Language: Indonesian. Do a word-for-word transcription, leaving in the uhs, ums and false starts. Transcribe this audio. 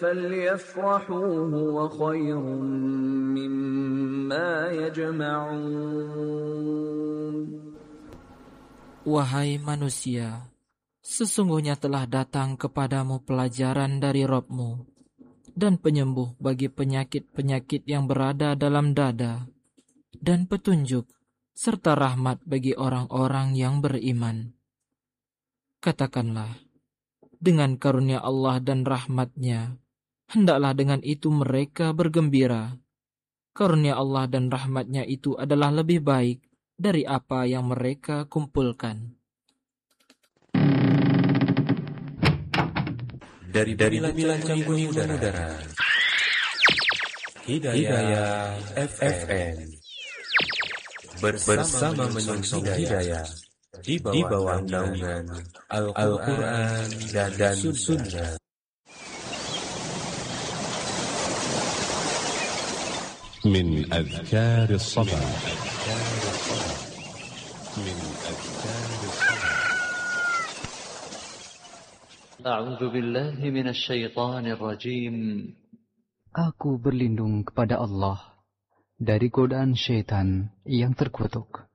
فَلْيَفْرَحُوا هُوَ خَيْرٌ مِّمَّا يَجْمَعُونَ. Wahai manusia, sesungguhnya telah datang kepadamu pelajaran dari Rabb-mu dan penyembuh bagi penyakit-penyakit yang berada dalam dada, dan petunjuk serta rahmat bagi orang-orang yang beriman. Katakanlah, dengan karunia Allah dan rahmat-Nya, hendaklah dengan itu mereka bergembira. Karunia Allah dan rahmat-Nya itu adalah lebih baik dari apa yang mereka kumpulkan. Dari dari bilangan kuning udara, Hidayah F M bersama menyongsong hidayah di bawah naungan Al-Quran dan, dan Sunnah. من أذكار الصباح من أذكار الصباح أعوذ بالله من الشيطان الرجيم. Aku berlindung kepada Allah dari godaan syaitan yang terkutuk.